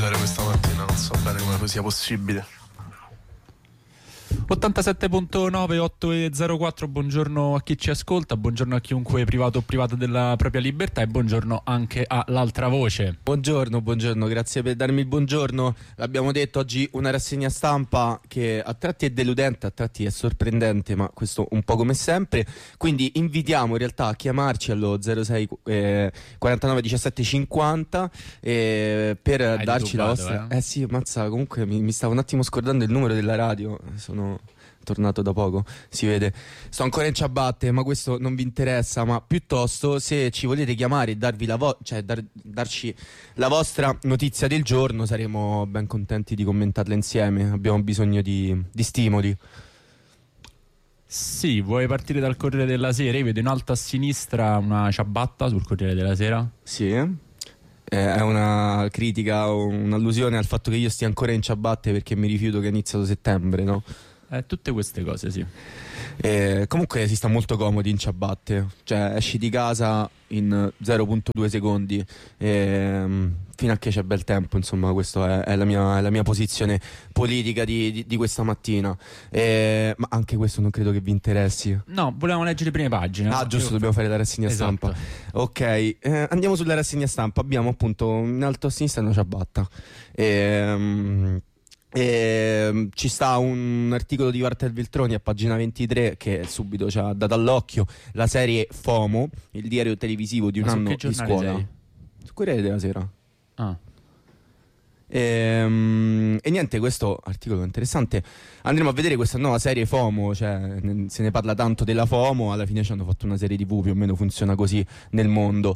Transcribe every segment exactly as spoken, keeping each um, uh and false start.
piacere questa mattina, non so bene come sia possibile. ottantasette virgola nove otto e zero quattro, buongiorno a chi ci ascolta, buongiorno a chiunque privato o privata della propria libertà e buongiorno anche all'altra voce. Buongiorno, buongiorno, grazie per darmi il buongiorno. L'abbiamo detto, oggi una rassegna stampa che a tratti è deludente, a tratti è sorprendente, ma questo un po' come sempre. Quindi invitiamo in realtà a chiamarci allo zero sei eh, quarantanove diciassette cinquanta eh, per Hai darci la detubato, vostra... Eh, eh sì, mazza, comunque mi, mi stavo un attimo scordando il numero della radio, sono tornato da poco, si vede. Sto ancora in ciabatte, ma questo non vi interessa, ma piuttosto se ci volete chiamare e darvi la vo- cioè dar- darci la vostra notizia del giorno, saremo ben contenti di commentarla insieme. Abbiamo bisogno di, di stimoli. Sì, vuoi partire dal Corriere della Sera? Io vedo in alto a sinistra una ciabatta sul Corriere della Sera. Sì, eh? È una critica o un'allusione al fatto che io stia ancora in ciabatte perché mi rifiuto che è iniziato settembre, no? Eh, tutte queste cose, sì. Eh, comunque si sta molto comodi in ciabatte, cioè esci di casa in zero virgola due secondi ehm, fino a che c'è bel tempo, insomma. Questa è, è, la mia, è la mia posizione politica di, di, di questa mattina, eh, ma anche questo non credo che vi interessi. No, volevamo leggere le prime pagine. Ah, giusto, Io... dobbiamo fare la rassegna esatto. stampa. Ok, eh, andiamo sulla rassegna stampa. Abbiamo appunto in alto a sinistra una ciabatta. Ehm... E, ci sta un articolo di Walter Veltroni a pagina ventitré che subito ci ha dato all'occhio la serie FOMO, il diario televisivo di un Ma su anno che di giornale scuola. sei? Su Corriere della Sera. Ah. E, e niente, questo articolo è interessante. Andremo a vedere questa nuova serie FOMO, cioè se ne parla tanto della FOMO, alla fine ci hanno fatto una serie tivù, più o meno funziona così nel mondo.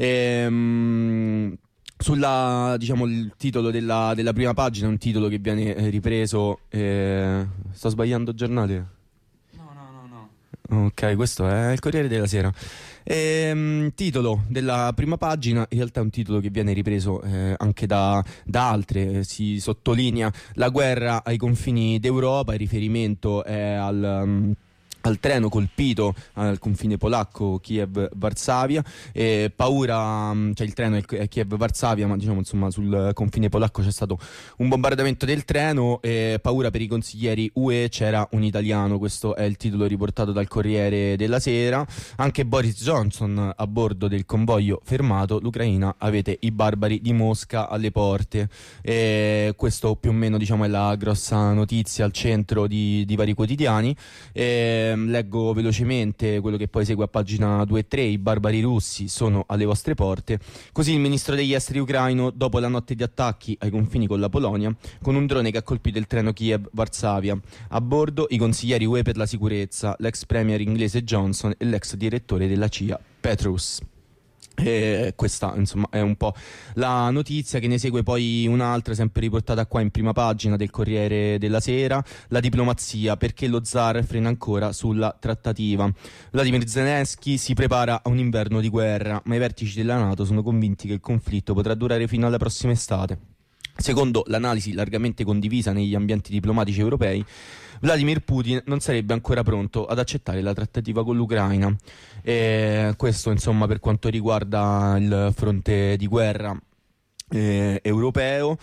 E, sulla, diciamo, il titolo della, della prima pagina, un titolo che viene eh, ripreso. Eh, sto sbagliando giornale? No, no, no, no. Ok, questo è il Corriere della Sera. Ehm, titolo della prima pagina, in realtà è un titolo che viene ripreso eh, anche da, da altre. Eh, si sottolinea la guerra ai confini d'Europa, il riferimento è al... Um, al treno colpito al confine polacco Kiev-Varsavia, eh, paura, cioè il treno è Kiev-Varsavia, ma diciamo insomma sul confine polacco c'è stato un bombardamento del treno, eh, paura per i consiglieri U E, c'era un italiano. Questo è il titolo riportato dal Corriere della Sera. Anche Boris Johnson a bordo del convoglio fermato, l'Ucraina, avete i barbari di Mosca alle porte. Eh, questo più o meno diciamo è la grossa notizia al centro di, di vari quotidiani. Eh, leggo velocemente quello che poi segue a pagina due e tre. I barbari russi sono alle vostre porte. Così il ministro degli esteri ucraino dopo la notte di attacchi ai confini con la Polonia, con un drone che ha colpito il treno Kiev-Varsavia. A bordo i consiglieri U E per la sicurezza, l'ex premier inglese Johnson e l'ex direttore della C I A Petrus. E questa insomma è un po' la notizia, che ne segue poi un'altra sempre riportata qua in prima pagina del Corriere della Sera. La diplomazia, perché lo zar frena ancora sulla trattativa. Vladimir Zelensky si prepara a un inverno di guerra, ma i vertici della NATO sono convinti che il conflitto potrà durare fino alla prossima estate. Secondo l'analisi largamente condivisa negli ambienti diplomatici europei, Vladimir Putin non sarebbe ancora pronto ad accettare la trattativa con l'Ucraina. E questo insomma per quanto riguarda il fronte di guerra eh, europeo.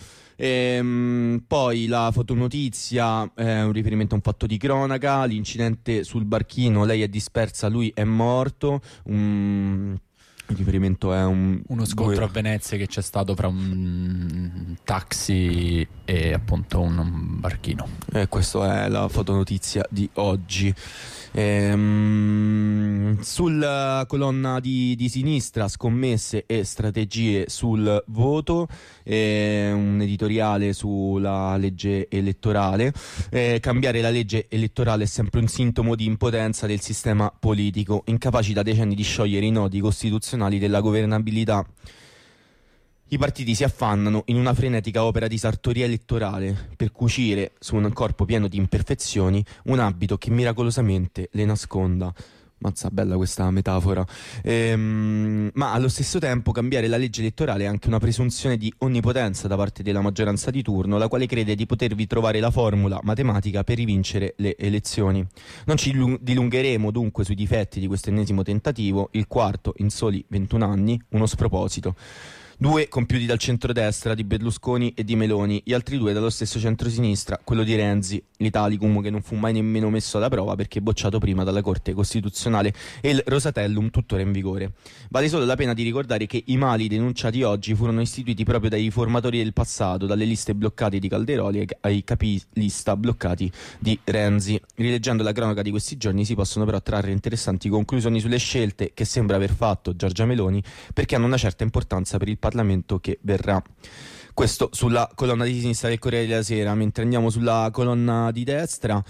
E, poi la fotonotizia è un riferimento a un fatto di cronaca: l'incidente sul barchino, lei è dispersa, lui è morto. Un... Il riferimento è un... uno scontro a Venezia che c'è stato fra un taxi e appunto un barchino. E questa è la fotonotizia di oggi. Ehm, sulla colonna di, di sinistra, scommesse e strategie sul voto, eh, un editoriale sulla legge elettorale. Eh, cambiare la legge elettorale è sempre un sintomo di impotenza del sistema politico, incapaci da decenni di sciogliere i nodi costituzionali della governabilità. I partiti si affannano in una frenetica opera di sartoria elettorale per cucire su un corpo pieno di imperfezioni un abito che miracolosamente le nasconda. Mazza, bella questa metafora. Ehm, ma allo stesso tempo cambiare la legge elettorale è anche una presunzione di onnipotenza da parte della maggioranza di turno, la quale crede di potervi trovare la formula matematica per rivincere le elezioni. Non ci dilungheremo dunque sui difetti di questo ennesimo tentativo, il quarto in soli ventuno anni, uno sproposito. due compiuti dal centrodestra di Berlusconi e di Meloni, gli altri due dallo stesso centrosinistra, quello di Renzi, l'Italicum che non fu mai nemmeno messo alla prova perché bocciato prima dalla Corte Costituzionale, e il Rosatellum tuttora in vigore. Vale solo la pena di ricordare che i mali denunciati oggi furono istituiti proprio dai riformatori del passato, dalle liste bloccate di Calderoli ai capilista bloccati di Renzi. Rileggendo la cronaca di questi giorni si possono però trarre interessanti conclusioni sulle scelte che sembra aver fatto Giorgia Meloni, perché hanno una certa importanza per il Parlamento che verrà. Questo sulla colonna di sinistra del Corriere della Sera. Mentre andiamo sulla colonna di destra,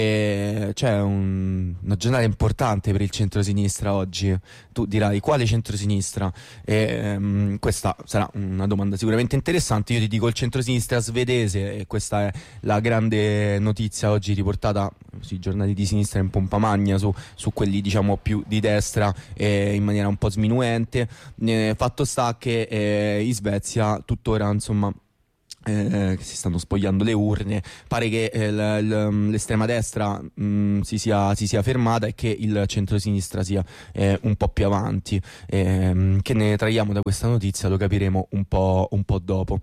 eh, c'è un, una giornata importante per il centrosinistra oggi. Tu dirai quale centrosinistra? Eh, um, questa sarà una domanda sicuramente interessante. Io ti dico il centrosinistra svedese, e questa è la grande notizia oggi riportata sui giornali di sinistra in pompa magna, su, su quelli diciamo più di destra, eh, in maniera un po' sminuente. Eh, fatto sta che eh, in Svezia tuttora insomma Eh, che si stanno spogliando le urne, pare che eh, l- l- l'estrema destra mh, si, sia, si sia fermata e che il centrosinistra sia eh, un po' più avanti. Eh, che ne traiamo da questa notizia lo capiremo un po', un po' dopo.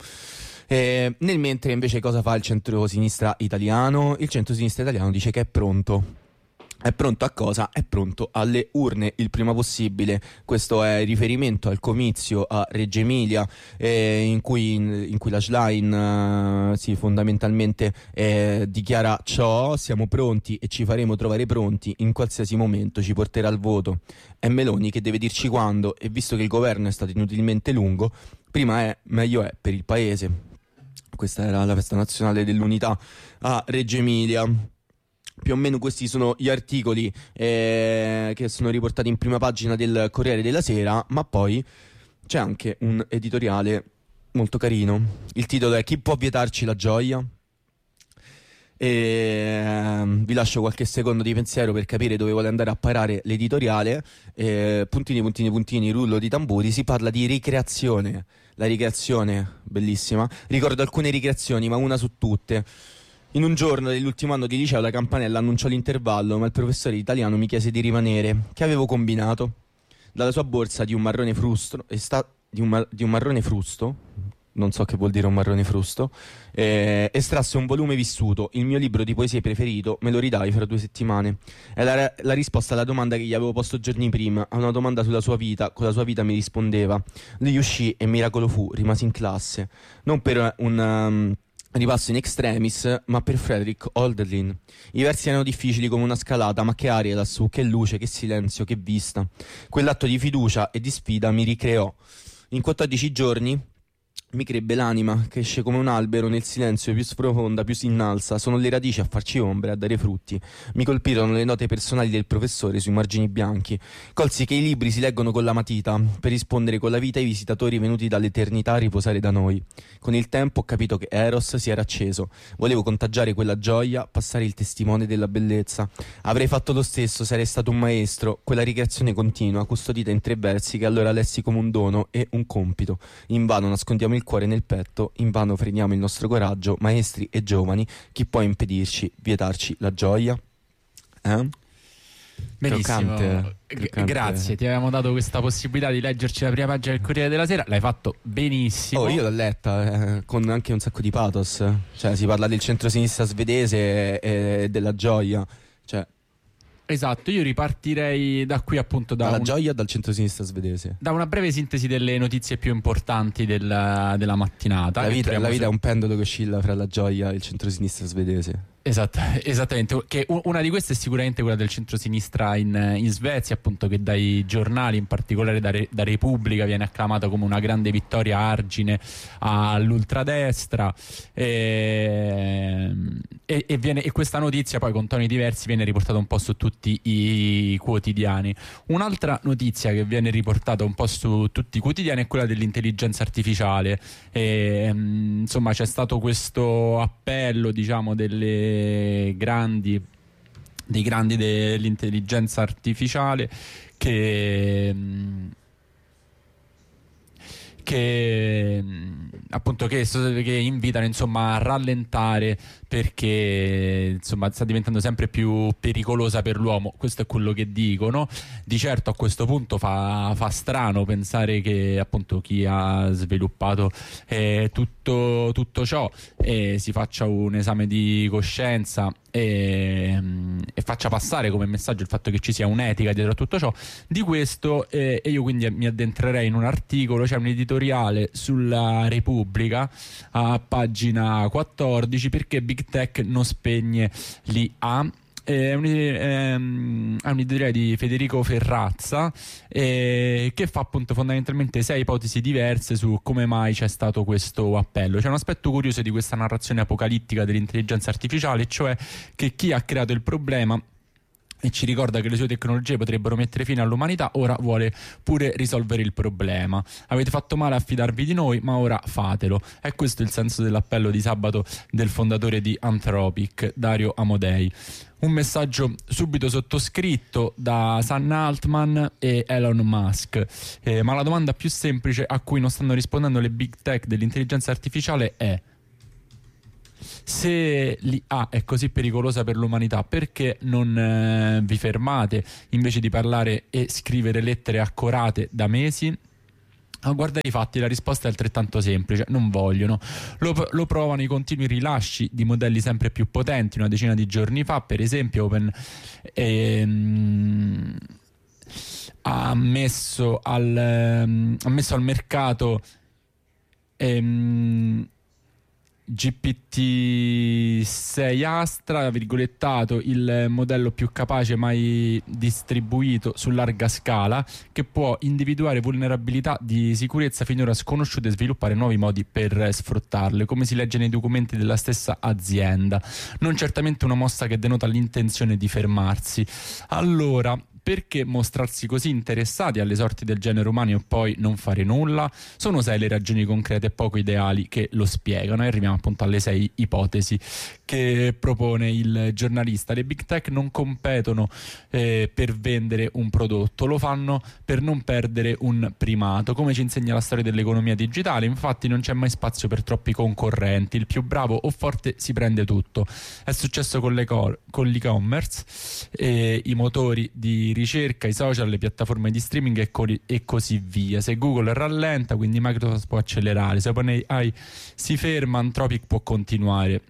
Eh, nel mentre invece cosa fa il centrosinistra italiano? Il centrosinistra italiano dice che è pronto. È pronto a cosa? È pronto alle urne il prima possibile. Questo è riferimento al comizio a Reggio Emilia, eh, in, cui, in, in cui la Schlein eh, sì, fondamentalmente eh, dichiara ciò: siamo pronti e ci faremo trovare pronti, in qualsiasi momento ci porterà al voto. È Meloni che deve dirci quando, e visto che il governo è stato inutilmente lungo, prima è, meglio è per il paese. Questa era la festa nazionale dell'unità a Reggio Emilia. Più o meno questi sono gli articoli eh, che sono riportati in prima pagina del Corriere della Sera, ma poi c'è anche un editoriale molto carino. Il titolo è: chi può vietarci la gioia? E eh, vi lascio qualche secondo di pensiero per capire dove vuole andare a parare l'editoriale. Eh, puntini, puntini, puntini, rullo di tamburi. Si parla di ricreazione. La ricreazione, bellissima. Ricordo alcune ricreazioni, ma una su tutte. In un giorno dell'ultimo anno di liceo la campanella annunciò l'intervallo, ma il professore italiano mi chiese di rimanere. Che avevo combinato? Dalla sua borsa di un marrone frusto, esta, di, un mar, di un marrone frusto, non so che vuol dire un marrone frusto, eh, estrasse un volume vissuto, il mio libro di poesie preferito. Me lo ridai fra due settimane. È la, la risposta alla domanda che gli avevo posto giorni prima, a una domanda sulla sua vita. Con la sua vita mi rispondeva. Lui uscì e miracolo fu, rimasi in classe. Non per un... Um, ripasso in extremis, ma per Frederick Hölderlin. I versi erano difficili come una scalata, ma che aria lassù, che luce, che silenzio, che vista. Quell'atto di fiducia e di sfida mi ricreò. In quattordici giorni mi crebbe l'anima, cresce come un albero nel silenzio, più sprofonda, più si innalza. Sono le radici a farci ombre, a dare frutti. Mi colpirono le note personali del professore sui margini bianchi. Colsi che i libri si leggono con la matita, per rispondere con la vita ai visitatori venuti dall'eternità a riposare da noi. Con il tempo ho capito che Eros si era acceso. Volevo contagiare quella gioia, passare il testimone della bellezza. Avrei fatto lo stesso, sarei stato un maestro. Quella ricreazione continua, custodita in tre versi che allora lessi come un dono e un compito. Invano nascondiamo il cuore nel petto, invano freniamo il nostro coraggio, maestri e giovani. Chi può impedirci, vietarci la gioia? Eh? Benissimo, Croccante, G- croccante. grazie, ti avevamo dato questa possibilità di leggerci la prima pagina del Corriere della Sera, l'hai fatto benissimo. Oh, io l'ho letta eh, con anche un sacco di pathos. Cioè, si parla del centrosinistra svedese e, e della gioia. Cioè, Esatto, io ripartirei da qui appunto da, dalla un- gioia dal centrosinistra svedese. da una breve sintesi delle notizie più importanti del- della mattinata. La che vita, troviamo la vita su- è un pendolo che oscilla fra la gioia e il centrosinistra svedese. Esatto, esattamente, che u- una di queste è sicuramente quella del centrosinistra in, in Svezia, appunto, che dai giornali, in particolare da, Re- da Repubblica, viene acclamata come una grande vittoria argine all'ultradestra, e, e, e, viene, e questa notizia poi con toni diversi viene riportata un po' su tutti i quotidiani. Un'altra notizia che viene riportata un po' su tutti i quotidiani è quella dell'intelligenza artificiale. E, mh, insomma, c'è stato questo appello, diciamo, delle grandi dei grandi dell'intelligenza artificiale che che appunto che, che invitano insomma a rallentare perché insomma sta diventando sempre più pericolosa per l'uomo. Questo è quello che dicono. Di certo a questo punto fa, fa strano pensare che appunto chi ha sviluppato eh, tutto, tutto ciò eh, si faccia un esame di coscienza e, e faccia passare come messaggio il fatto che ci sia un'etica dietro a tutto ciò. Di questo eh, e io quindi mi addentrerei in un articolo, c'è un editoriale sulla Repubblica a pagina quattordici, perché Big Tech non spegne l'I A. È un, ehm, è un editoriale di Federico Ferrazza eh, che fa appunto fondamentalmente sei ipotesi diverse su come mai c'è stato questo appello. C'è un aspetto curioso di questa narrazione apocalittica dell'intelligenza artificiale, cioè che chi ha creato il problema e ci ricorda che le sue tecnologie potrebbero mettere fine all'umanità, ora vuole pure risolvere il problema. Avete fatto male a fidarvi di noi, ma ora fatelo. È questo il senso dell'appello di sabato del fondatore di Anthropic, Dario Amodei. Un messaggio subito sottoscritto da Sam Altman e Elon Musk. Eh, ma la domanda più semplice a cui non stanno rispondendo le big tech dell'intelligenza artificiale è: se l'I A è così pericolosa per l'umanità, perché non eh, vi fermate invece di parlare e scrivere lettere accorate da mesi? A guardare i fatti la risposta è altrettanto semplice: non vogliono. Lo, lo provano i continui rilasci di modelli sempre più potenti. Una decina di giorni fa, per esempio, Open ehm, ha messo al, ehm, ha messo al mercato ehm, G P T sei Astra, virgolettato, il modello più capace mai distribuito su larga scala, che può individuare vulnerabilità di sicurezza finora sconosciute e sviluppare nuovi modi per sfruttarle, come si legge nei documenti della stessa azienda. Non certamente una mossa che denota l'intenzione di fermarsi. Allora, perché mostrarsi così interessati alle sorti del genere umano e poi non fare nulla? Sono sei le ragioni concrete e poco ideali che lo spiegano, e arriviamo appunto alle sei ipotesi che propone il giornalista. Le big tech non competono eh, per vendere un prodotto, lo fanno per non perdere un primato, come ci insegna la storia dell'economia digitale. Infatti non c'è mai spazio per troppi concorrenti, il più bravo o forte si prende tutto. È successo con, le co- con l'e-commerce, eh, i motori di ricerca, i social, le piattaforme di streaming e, co- e così via. Se Google rallenta, quindi Microsoft può accelerare. Se OpenAI si ferma, Anthropic può continuare.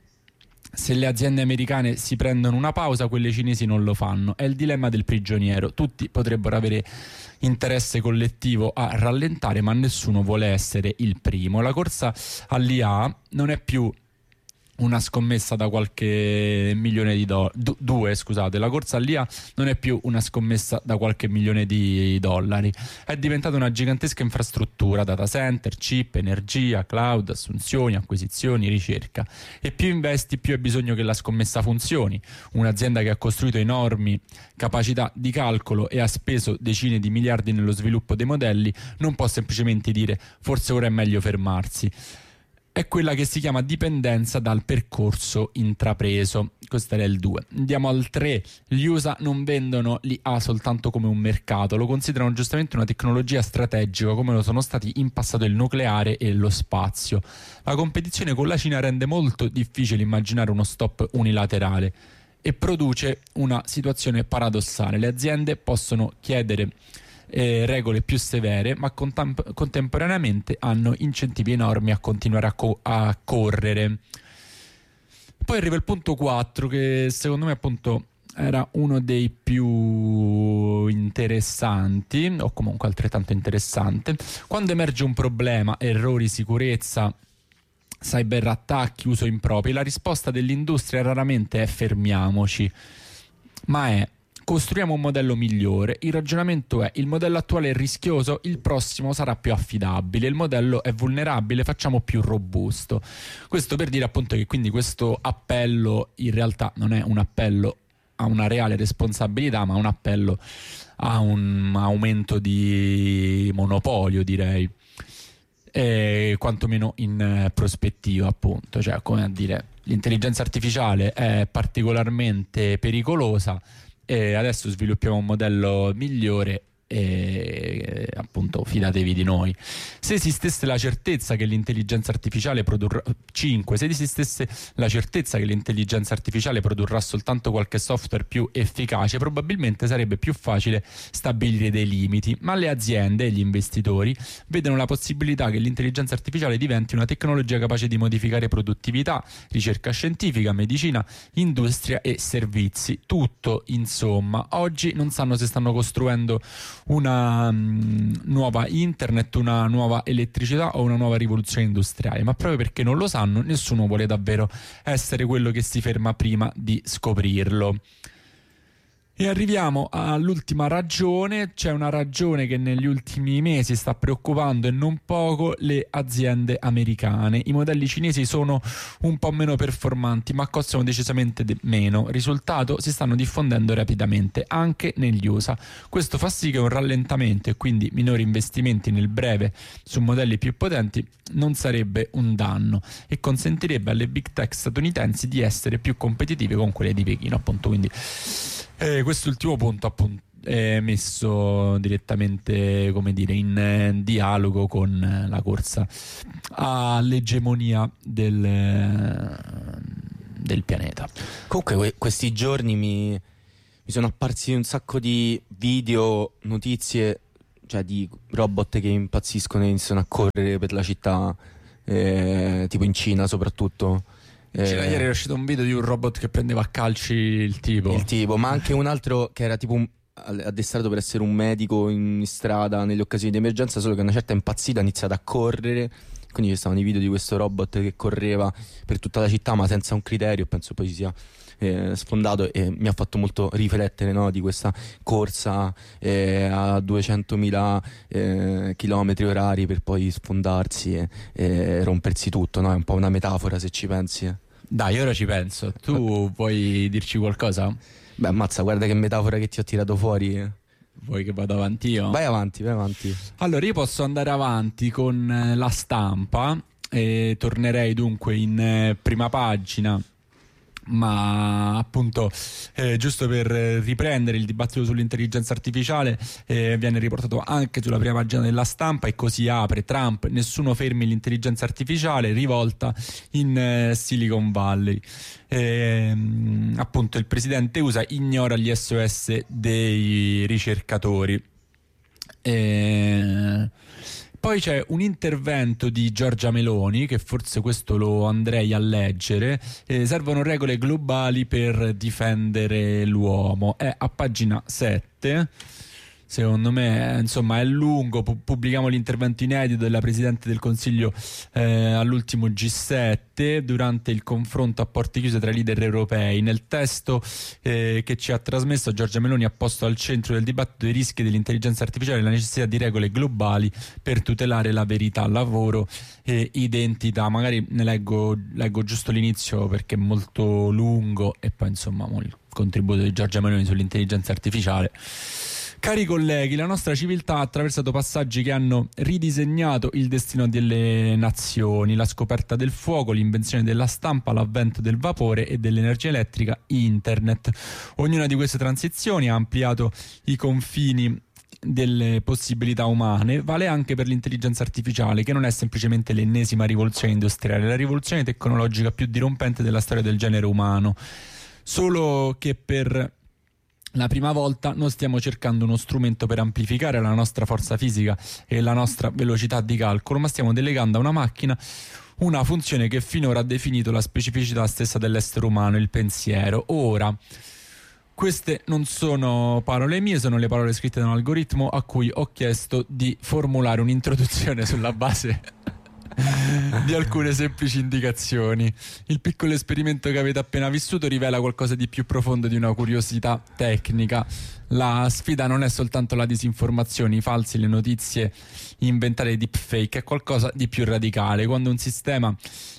Se le aziende americane si prendono una pausa, quelle cinesi non lo fanno. È il dilemma del prigioniero. Tutti potrebbero avere interesse collettivo a rallentare, ma nessuno vuole essere il primo. La corsa all'I A non è più una scommessa da qualche milione di dollari. Du- due, scusate, la corsa all'I A non è più una scommessa da qualche milione di dollari. È diventata una gigantesca infrastruttura: data center, chip, energia, cloud, assunzioni, acquisizioni, ricerca. E più investi, più hai bisogno che la scommessa funzioni. Un'azienda che ha costruito enormi capacità di calcolo e ha speso decine di miliardi nello sviluppo dei modelli non può semplicemente dire forse ora è meglio fermarsi. È quella che si chiama dipendenza dal percorso intrapreso. Questo era il due. Andiamo al tre. Gli U S A non vendono l'I A soltanto come un mercato, lo considerano giustamente una tecnologia strategica, come lo sono stati in passato il nucleare e lo spazio. La competizione con la Cina rende molto difficile immaginare uno stop unilaterale e produce una situazione paradossale. Le aziende possono chiedere Eh, regole più severe, ma contemp- contemporaneamente hanno incentivi enormi a continuare a, co- a correre. Poi arriva il punto quattro, che secondo me appunto era uno dei più interessanti, o comunque altrettanto interessante. Quando emerge un problema, errori, sicurezza, cyberattacchi, uso improprio, la risposta dell'industria raramente è fermiamoci, ma è costruiamo un modello migliore. Il ragionamento è: il modello attuale è rischioso, il prossimo sarà più affidabile. Il modello è vulnerabile, facciamo più robusto. Questo per dire appunto che quindi questo appello in realtà non è un appello a una reale responsabilità, ma un appello a un aumento di monopolio, direi, e quantomeno in prospettiva, appunto. Cioè, come a dire, l'intelligenza artificiale è particolarmente pericolosa e adesso sviluppiamo un modello migliore e appunto fidatevi di noi. Se esistesse la certezza che l'intelligenza artificiale produrrà cinque, se esistesse la certezza che l'intelligenza artificiale produrrà soltanto qualche software più efficace, probabilmente sarebbe più facile stabilire dei limiti, ma le aziende e gli investitori vedono la possibilità che l'intelligenza artificiale diventi una tecnologia capace di modificare produttività, ricerca scientifica, medicina, industria e servizi, tutto insomma. Oggi non sanno se stanno costruendo una um, nuova internet, una nuova elettricità o una nuova rivoluzione industriale, ma proprio perché non lo sanno nessuno vuole davvero essere quello che si ferma prima di scoprirlo. E arriviamo all'ultima ragione. C'è una ragione che negli ultimi mesi sta preoccupando e non poco le aziende americane. I modelli cinesi sono un po' meno performanti, ma costano decisamente de- meno. Risultato: si stanno diffondendo rapidamente anche negli U S A. Questo fa sì che un rallentamento e quindi minori investimenti nel breve su modelli più potenti non sarebbe un danno e consentirebbe alle big tech statunitensi di essere più competitive con quelle di Pechino, appunto. Quindi Eh, quest'ultimo punto appunto è messo direttamente, come dire, in eh, dialogo con eh, la corsa all'egemonia del, eh, del pianeta. Comunque que- questi giorni mi, mi sono apparsi un sacco di video, notizie, cioè di robot che impazziscono e iniziano a correre per la città, eh, tipo in Cina soprattutto. Eh, ieri è uscito un video di un robot che prendeva a calci il tipo. Il tipo, ma anche un altro che era tipo un, addestrato per essere un medico in strada nelle occasioni di emergenza, solo che una certa impazzita ha iniziato a correre. Quindi ci stavano i video di questo robot che correva per tutta la città ma senza un criterio. Penso poi si sia eh, sfondato e mi ha fatto molto riflettere, no, di questa corsa eh, a duecentomila eh, chilometri orari per poi sfondarsi e, e rompersi tutto, no? È un po' una metafora se ci pensi. eh. Dai, ora ci penso. Tu vuoi dirci qualcosa? Beh, ammazza, guarda che metafora che ti ho tirato fuori. eh. Vuoi che vado avanti io? Vai avanti, vai avanti. Allora, io posso andare avanti con eh, La Stampa e tornerei dunque in eh, prima pagina, ma appunto eh, giusto per riprendere il dibattito sull'intelligenza artificiale, eh, viene riportato anche sulla prima pagina della Stampa e così apre: Trump, nessuno fermi l'intelligenza artificiale, rivolta in eh, Silicon Valley. Eh, appunto il presidente U S A ignora gli S O S dei ricercatori. Eh, Poi c'è un intervento di Giorgia Meloni, che forse questo lo andrei a leggere. Eh, servono regole globali per difendere l'uomo. È a pagina sette. Secondo me, insomma, è lungo. Pu- pubblichiamo l'intervento inedito della Presidente del Consiglio eh, all'ultimo G sette durante il confronto a porte chiuse tra i leader europei. Nel testo eh, che ci ha trasmesso, Giorgia Meloni ha posto al centro del dibattito i rischi dell'intelligenza artificiale e la necessità di regole globali per tutelare la verità, lavoro e identità. Magari ne leggo, leggo giusto l'inizio perché è molto lungo e poi insomma il contributo di Giorgia Meloni sull'intelligenza artificiale. Cari colleghi, la nostra civiltà ha attraversato passaggi che hanno ridisegnato il destino delle nazioni: la scoperta del fuoco, l'invenzione della stampa, l'avvento del vapore e dell'energia elettrica, internet. Ognuna di queste transizioni ha ampliato i confini delle possibilità umane. Vale anche per l'intelligenza artificiale, che non è semplicemente l'ennesima rivoluzione industriale, la rivoluzione tecnologica più dirompente della storia del genere umano. Solo che per la prima volta non stiamo cercando uno strumento per amplificare la nostra forza fisica e la nostra velocità di calcolo, ma stiamo delegando a una macchina una funzione che finora ha definito la specificità stessa dell'essere umano, il pensiero. Ora, queste non sono parole mie, sono le parole scritte da un algoritmo a cui ho chiesto di formulare un'introduzione sulla base di alcune semplici indicazioni. Il piccolo esperimento che avete appena vissuto rivela qualcosa di più profondo di una curiosità tecnica. La sfida non è soltanto la disinformazione, i falsi, le notizie inventate, deepfake, è qualcosa di più radicale. Quando un sistema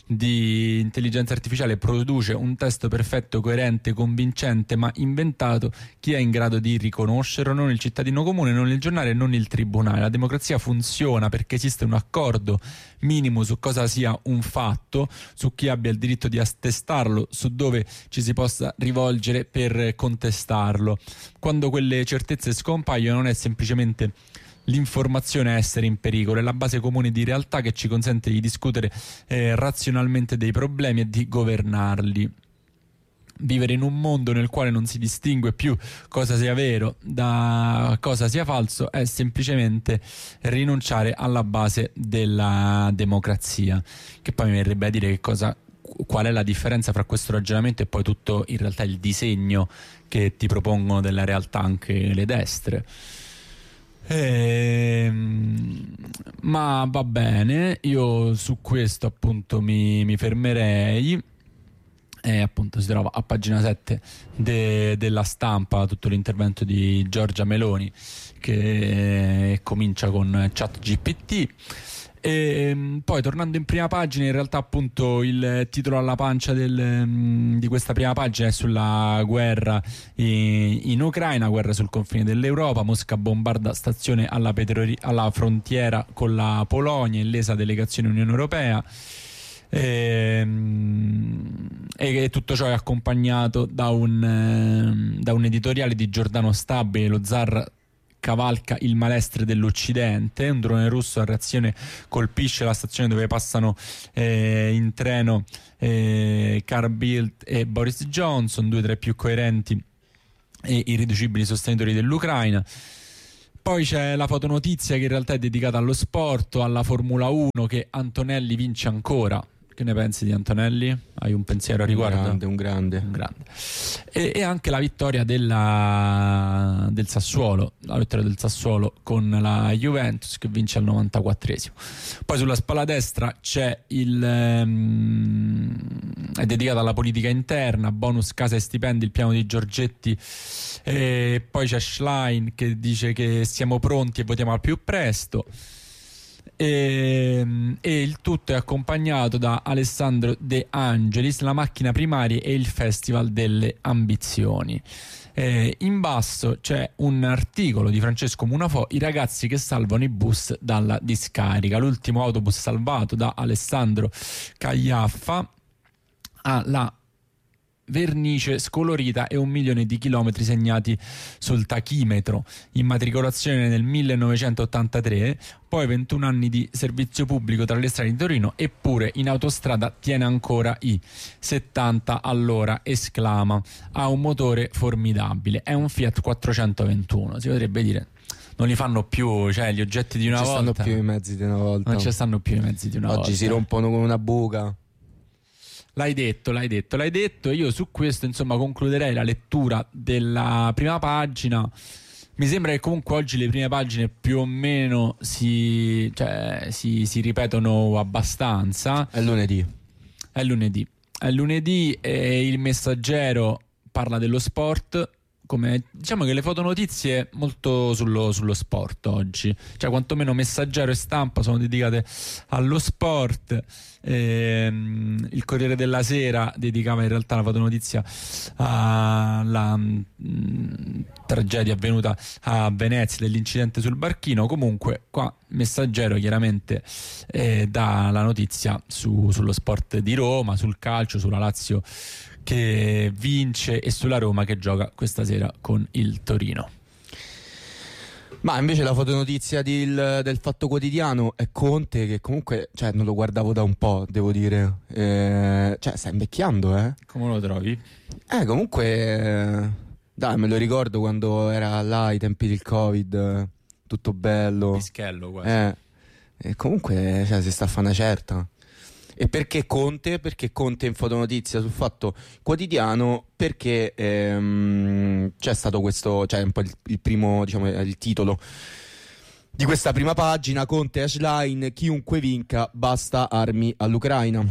di intelligenza artificiale produce un testo perfetto, coerente, convincente ma inventato, chi è in grado di riconoscerlo? Non il cittadino comune, non il giornale, non il tribunale. La democrazia funziona perché esiste un accordo minimo su cosa sia un fatto, su chi abbia il diritto di attestarlo, su dove ci si possa rivolgere per contestarlo. Quando quelle certezze scompaiono non è semplicemente l'informazione a essere in pericolo, è la base comune di realtà che ci consente di discutere eh, razionalmente dei problemi e di governarli. Vivere in un mondo nel quale non si distingue più cosa sia vero da cosa sia falso è semplicemente rinunciare alla base della democrazia. Che poi mi verrebbe a dire che cosa, qual è la differenza fra questo ragionamento e poi tutto in realtà il disegno che ti propongono della realtà anche le destre. Ehm, ma va bene, io su questo appunto mi, mi fermerei. E appunto si trova a pagina sette de, della Stampa tutto l'intervento di Giorgia Meloni che comincia con ChatGPT. E poi tornando in prima pagina, in realtà appunto il titolo alla pancia del, di questa prima pagina è sulla guerra in, in Ucraina, guerra sul confine dell'Europa. Mosca bombarda stazione alla, petroli, alla frontiera con la Polonia, illesa delegazione Unione Europea. E, e tutto ciò è accompagnato da un, da un editoriale di Giordano Stabile: lo zar cavalca il malestre dell'Occidente. Un drone russo a reazione colpisce la stazione dove passano eh, in treno eh, Carl Bildt e Boris Johnson, due tra i più coerenti e irriducibili sostenitori dell'Ucraina. Poi c'è la fotonotizia che in realtà è dedicata allo sport, alla Formula uno, che Antonelli vince ancora. Che ne pensi di Antonelli? Hai un pensiero a riguardo? Un grande, un grande. Un grande. E, e anche la vittoria della, del Sassuolo, la vittoria del Sassuolo con la Juventus che vince al novantaquattresimo. Poi sulla spalla destra c'è il um, è dedicata alla politica interna, bonus casa e stipendi, il piano di Giorgetti. E poi c'è Schlein che dice che siamo pronti e votiamo al più presto. E, e il tutto è accompagnato da Alessandro De Angelis, la macchina primaria e il festival delle ambizioni. Eh, in basso c'è un articolo di Francesco Munafò, i ragazzi che salvano i bus dalla discarica. L'ultimo autobus salvato da Alessandro Cagliaffa ha la vernice scolorita e un milione di chilometri segnati sul tachimetro. Immatricolazione nel millenovecentottantatré, poi ventuno anni di servizio pubblico tra le strade di Torino, eppure in autostrada tiene ancora i settanta all'ora, esclama. Ha un motore formidabile, è un Fiat quattrocentoventuno. Si potrebbe dire non li fanno più, cioè gli oggetti di una non volta. Non ci stanno più i mezzi di una volta. Non ci stanno più i mezzi di una Oggi volta. Oggi si rompono con una buca. L'hai detto, l'hai detto, l'hai detto. Io su questo insomma concluderei la lettura della prima pagina. Mi sembra che comunque oggi le prime pagine più o meno si, cioè, si, si ripetono abbastanza. È lunedì. È lunedì. È lunedì e il Messaggero parla dello sport. Come, diciamo che le fotonotizie molto sullo, sullo sport oggi, cioè quantomeno Messaggero e Stampa sono dedicate allo sport. Ehm, il Corriere della Sera dedicava in realtà la fotonotizia alla mh, tragedia avvenuta a Venezia dell'incidente sul barchino. Comunque qua Messaggero chiaramente eh, dà la notizia su, sullo sport di Roma, sul calcio, sulla Lazio che vince e sulla Roma che gioca questa sera con il Torino. Ma invece la fotonotizia del, del Fatto Quotidiano è Conte, che comunque, cioè, non lo guardavo da un po', devo dire. Eh, cioè, sta invecchiando, eh. Come lo trovi? Eh, comunque, eh, dai, me lo ricordo quando era là ai tempi del Covid, eh, tutto bello. Pischello quasi. Eh, e comunque, cioè, si sta a fare una certa. E perché Conte? Perché Conte in fotonotizia sul Fatto Quotidiano? Perché ehm, c'è stato questo, cioè un po' il, il primo, diciamo, il titolo di questa prima pagina: Conte e Schlein, chiunque vinca, basta armi all'Ucraina.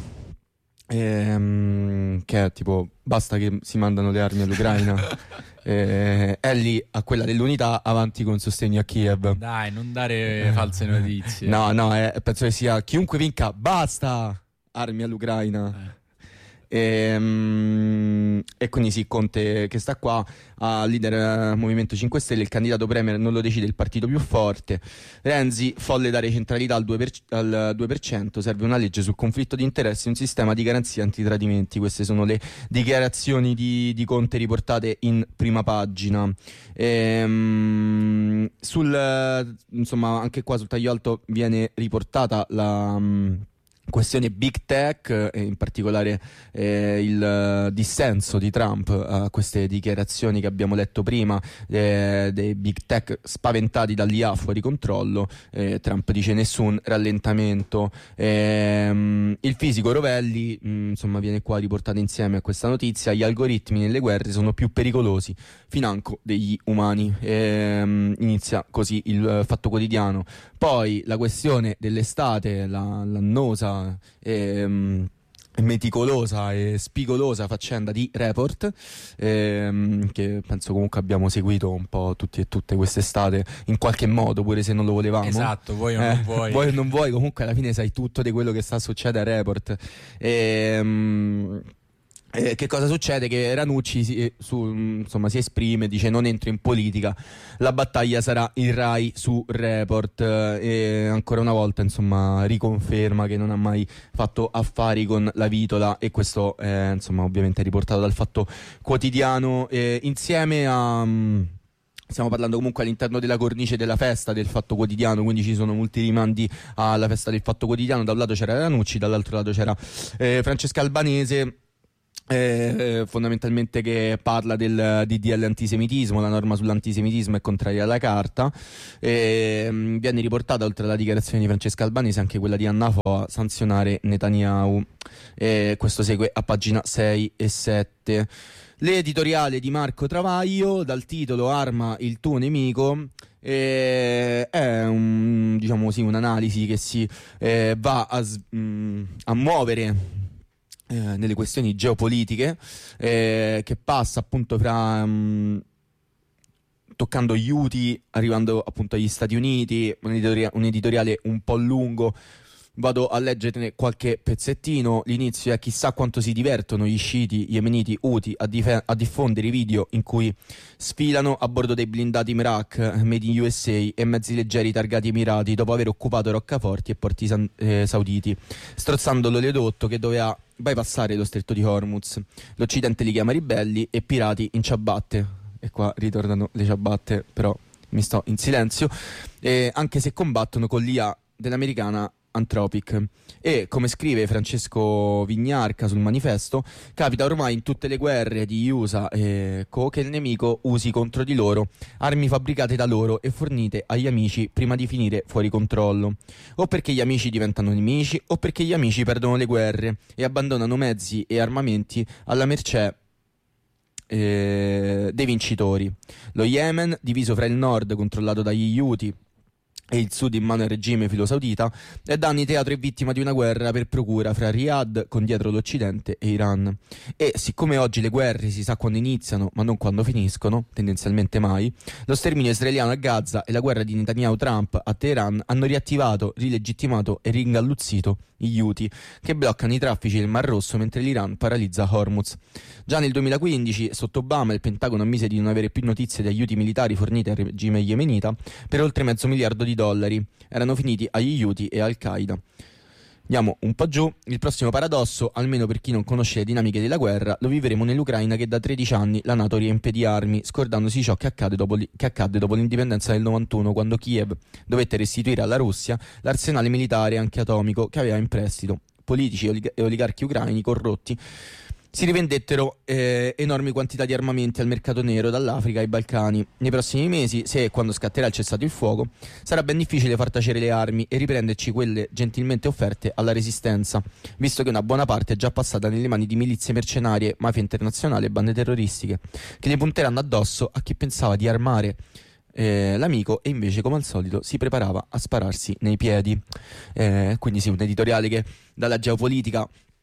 Ehm, che è tipo, basta che si mandano le armi all'Ucraina. eh, è lì a quella dell'unità, avanti con sostegno a Kiev. Dai, non dare false notizie. No, no, eh, penso che sia chiunque vinca, basta armi all'Ucraina. E, mm, e quindi sì, Conte che sta qua, a leader eh, Movimento cinque Stelle, il candidato premier non lo decide il partito più forte. Renzi, folle dare centralità al due per cento, al due per cento, serve una legge sul conflitto di interessi e un sistema di garanzie antitradimenti. Queste sono le dichiarazioni di, di Conte riportate in prima pagina. E, mm, sul, insomma, anche qua sul taglio alto viene riportata la... Mm, questione big tech e in particolare eh, il uh, dissenso di Trump a queste dichiarazioni che abbiamo letto prima eh, dei big tech spaventati dall'I A fuori controllo. eh, Trump dice nessun rallentamento. eh, il fisico Rovelli mh, insomma viene qua riportato insieme a questa notizia: gli algoritmi nelle guerre sono più pericolosi financo degli umani. eh, inizia così il uh, Fatto Quotidiano. Poi la questione dell'estate, la, l'annosa e, meticolosa e spigolosa faccenda di Report, ehm, che penso comunque abbiamo seguito un po' tutti e tutte quest'estate in qualche modo, pure se non lo volevamo. Esatto, vuoi o eh, non vuoi. Vuoi o non vuoi, comunque alla fine sai tutto di quello che sta succedendo a Report. Ehm... Eh, che cosa succede? Che Ranucci si, su, insomma, si esprime, dice non entro in politica, la battaglia sarà il Rai su Report, eh, e ancora una volta insomma riconferma che non ha mai fatto affari con la Vitola, e questo eh, insomma ovviamente è riportato dal Fatto Quotidiano, eh, insieme a... Um, stiamo parlando comunque all'interno della cornice della festa del Fatto Quotidiano, quindi ci sono molti rimandi alla festa del Fatto Quotidiano. Da un lato c'era Ranucci, dall'altro lato c'era eh, Francesca Albanese, Eh, fondamentalmente, che parla del D D L antisemitismo. La norma sull'antisemitismo è contraria alla carta. eh, viene riportata, oltre alla dichiarazione di Francesca Albanese, anche quella di Anna Foa: sanzionare Netanyahu. eh, questo segue a pagina sei e sette. L'editoriale di Marco Travaglio, dal titolo Arma il tuo nemico. Eh, è un, diciamo sì, un'analisi che si eh, va a, mh, a muovere Eh, nelle questioni geopolitiche, eh, che passa appunto fra mh, toccando gli Houthi, arrivando appunto agli Stati Uniti. Un, editoria- un editoriale un po' lungo, vado a leggerne qualche pezzettino. L'inizio è: chissà quanto si divertono gli sciiti yemeniti Houthi a, dif- a diffondere i video in cui sfilano a bordo dei blindati Merak made in U S A e mezzi leggeri targati Emirati, dopo aver occupato roccaforti e porti san- eh, sauditi, strozzando l'oleodotto che doveva bypassare lo stretto di Hormuz. L'Occidente li chiama ribelli e pirati in ciabatte. E qua ritornano le ciabatte, però mi sto in silenzio. E anche se combattono con l'I A dell'americana Anthropic. E come scrive Francesco Vignarca sul Manifesto, capita ormai in tutte le guerre di U S A e co che il nemico usi contro di loro armi fabbricate da loro e fornite agli amici prima di finire fuori controllo, o perché gli amici diventano nemici, o perché gli amici perdono le guerre e abbandonano mezzi e armamenti alla mercé eh, dei vincitori. Lo Yemen, diviso fra il nord controllato dagli Houthi e il sud in mano al regime filo-saudita, è da anni teatro e vittima di una guerra per procura fra Riyadh, con dietro l'Occidente, e Iran. E siccome oggi le guerre si sa quando iniziano ma non quando finiscono, tendenzialmente mai, lo sterminio israeliano a Gaza e la guerra di Netanyahu-Trump a Teheran hanno riattivato, rilegittimato e ringalluzzito gli Houthi, che bloccano i traffici del Mar Rosso mentre l'Iran paralizza Hormuz. Già nel duemilaquindici, sotto Obama, il Pentagono ammise di non avere più notizie di aiuti militari forniti al regime yemenita per oltre mezzo miliardo di dollari. Erano finiti agli Houthi e Al-Qaeda. Andiamo un po' giù. Il prossimo paradosso, almeno per chi non conosce le dinamiche della guerra, lo vivremo nell'Ucraina che da tredici anni la NATO riempie di armi, scordandosi ciò che accade dopo, li- che accadde dopo l'indipendenza del novantuno, quando Kiev dovette restituire alla Russia l'arsenale militare anche atomico che aveva in prestito. Politici e, olig- e oligarchi ucraini corrotti si rivendettero eh, enormi quantità di armamenti al mercato nero dall'Africa ai Balcani. Nei prossimi mesi, se e quando scatterà il cessato il fuoco, sarà ben difficile far tacere le armi e riprenderci quelle gentilmente offerte alla resistenza, visto che una buona parte è già passata nelle mani di milizie mercenarie, mafia internazionale e bande terroristiche, che le punteranno addosso a chi pensava di armare Eh, l'amico e invece, come al solito, si preparava a spararsi nei piedi. Eh, quindi sì, un editoriale che dalla geopolitica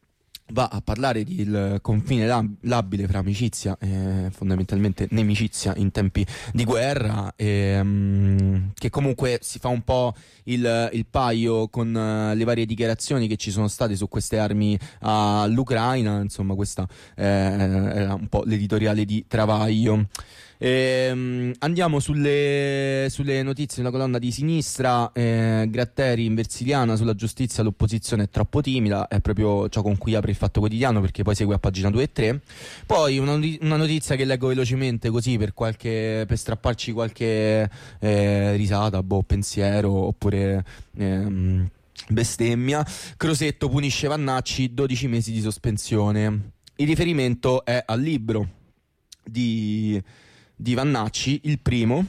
va a parlare del confine lab- labile fra amicizia e fondamentalmente nemicizia in tempi di guerra, e, um, che comunque si fa un po' il, il paio con uh, le varie dichiarazioni che ci sono state su queste armi all'Ucraina. Insomma, questa eh, era un po' l'editoriale di Travaglio. Ehm, andiamo sulle, sulle notizie, una colonna di sinistra. eh, Gratteri in versiliana sulla giustizia, l'opposizione è troppo timida, è proprio ciò con cui apre il Fatto Quotidiano, perché poi segue a pagina due e tre. Poi una, una notizia che leggo velocemente così per, qualche, per strapparci qualche eh, risata, boh, pensiero oppure ehm, bestemmia. Crosetto punisce Vannacci, dodici mesi di sospensione. Il riferimento è al libro di di Vannacci, il primo,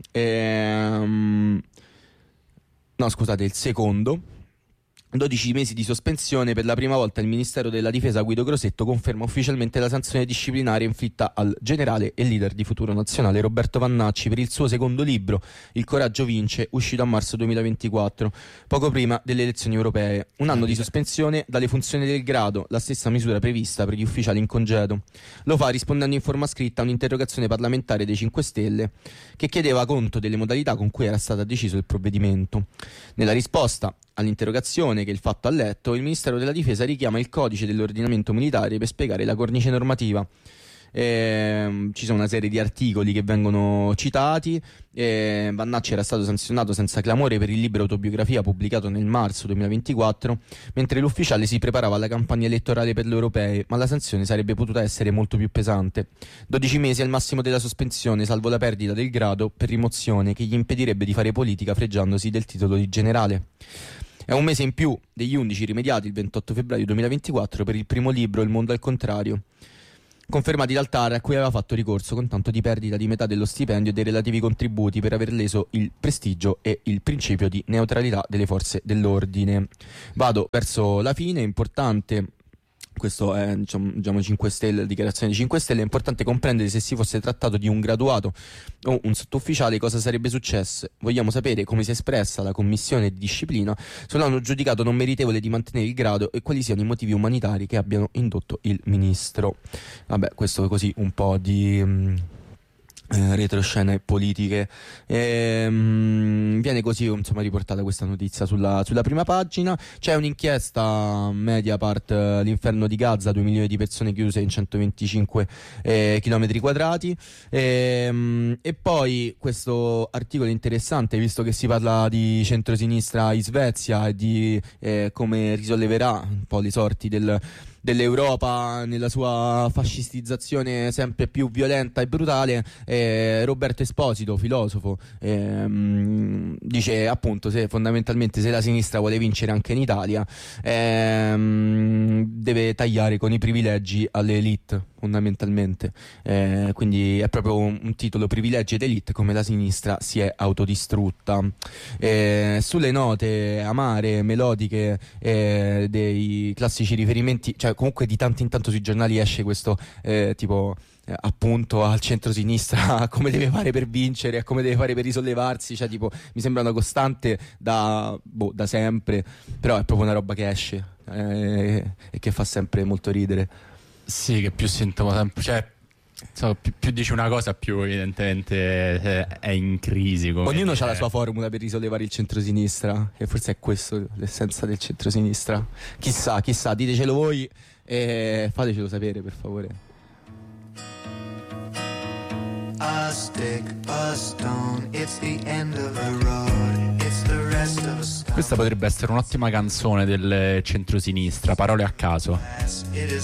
ehm, no scusate, il secondo. dodici mesi di sospensione. Per la prima volta il Ministero della Difesa Guido Crosetto conferma ufficialmente la sanzione disciplinare inflitta al generale e leader di Futuro Nazionale Roberto Vannacci per il suo secondo libro, Il coraggio vince, uscito a marzo duemilaventiquattro, poco prima delle elezioni europee. Un anno di sospensione dalle funzioni del grado, la stessa misura prevista per gli ufficiali in congedo. Lo fa rispondendo in forma scritta a un'interrogazione parlamentare dei cinque Stelle che chiedeva conto delle modalità con cui era stato deciso il provvedimento. Nella risposta all'interrogazione che il Fatto ha letto, il Ministero della Difesa richiama il codice dell'ordinamento militare per spiegare la cornice normativa. Eh, ci sono una serie di articoli che vengono citati. eh, Vannacci era stato sanzionato senza clamore per il libro autobiografia pubblicato nel marzo duemilaventiquattro, mentre l'ufficiale si preparava alla campagna elettorale per le europee, ma la sanzione sarebbe potuta essere molto più pesante. dodici mesi è il massimo della sospensione, salvo la perdita del grado per rimozione che gli impedirebbe di fare politica fregiandosi del titolo di generale. È un mese in più degli undici rimediati il ventotto febbraio duemilaventiquattro per il primo libro Il mondo al contrario, confermati dal T A R, a cui aveva fatto ricorso con tanto di perdita di metà dello stipendio e dei relativi contributi per aver leso il prestigio e il principio di neutralità delle forze dell'ordine. Vado verso la fine. È importante, questo è diciamo, diciamo cinque Stelle, dichiarazione di cinque Stelle, è importante comprendere se si fosse trattato di un graduato o un sottufficiale cosa sarebbe successo. Vogliamo sapere come si è espressa la commissione di disciplina se lo hanno giudicato non meritevole di mantenere il grado e quali siano i motivi umanitari che abbiano indotto il ministro. Vabbè, questo così un po' di mh, eh, retroscene politiche. E, mh, viene così insomma riportata questa notizia sulla, sulla prima pagina. C'è un'inchiesta Mediapart, eh, l'inferno di Gaza, due milioni di persone chiuse in centoventicinque eh, chilometri quadrati. E, mh, e poi questo articolo interessante, visto che si parla di centrosinistra in Svezia e di eh, come risolleverà un po' le sorti del dell'Europa nella sua fascistizzazione sempre più violenta e brutale. eh, Roberto Esposito, filosofo, ehm, dice appunto se fondamentalmente se la sinistra vuole vincere anche in Italia ehm, deve tagliare con i privilegi alle elite fondamentalmente. Eh, quindi è proprio un, un titolo, privilegi ed elite, come la sinistra si è autodistrutta. Eh, sulle note amare, melodiche eh, dei classici riferimenti, cioè comunque di tanto in tanto sui giornali esce questo eh, tipo eh, appunto al centro-sinistra come deve fare per vincere, a come deve fare per risollevarsi, cioè tipo mi sembra una costante da, boh, da sempre, però è proprio una roba che esce eh, e che fa sempre molto ridere. Sì, che più sintomo sempre, cioè so, più, più dici una cosa più evidentemente eh, è in crisi. Ognuno ha la sua formula per risollevare il centrosinistra e forse è questo l'essenza del centrosinistra. Chissà, chissà, ditecelo voi e fatecelo sapere per favore. A stick, a stone, it's the end of the road, it's the rest of a stone. Questa potrebbe essere un'ottima canzone del centrosinistra, parole a caso. It is